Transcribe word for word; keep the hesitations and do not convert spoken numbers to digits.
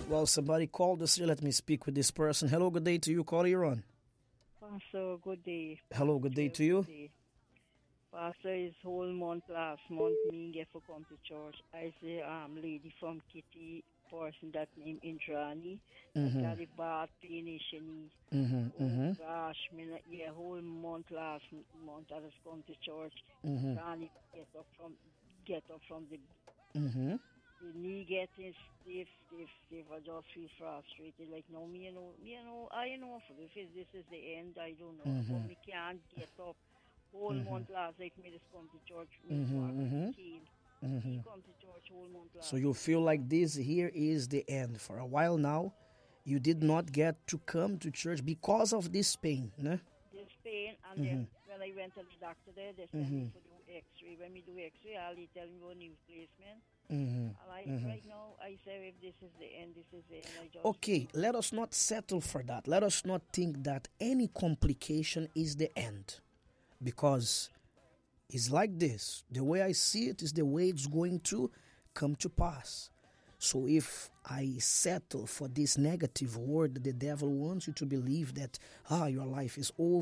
Well, somebody called us here. Let me speak with this person. Hello, good day to you. Caller, you're on. Pastor, good day. Hello, good day to you. Good day. Pastor, is whole month last month me get for come to church. I say um lady from Kitty person that named Indrani. Mm-hmm. Got the bath pain she need. Mm-hmm. Oh Mm-hmm. gosh, me not- yeah, whole month last month I just come to church. Mm-hmm. Granny get up from get up from the Mm-hmm. the knee getting stiff, stiff, stiff. I just feel frustrated. Like no, me you know, me you know, I know if this this is the end, I don't know. Mm-hmm. But me can't get up. Whole Mm-hmm. month last week, me just come to church. Me Mm-hmm. walk with Mm-hmm. the cane. Mm-hmm. He come to church whole month last. So you feel like this here is the end. For a while now, you did not get to come to church because of this pain, né? This pain, and then when I went to the doctor there, they sent me for do X-ray. When me do X-ray, all they tell me about knee replacement. Mm-hmm. And I, right now, I say if this is the end, this is the end. I just Okay, let us not settle for that. Let us not think that any complication is the end. Because it's like this. The way I see it is the way it's going to come to pass. So if I settle for this negative word, the devil wants you to believe that, ah, your life is over.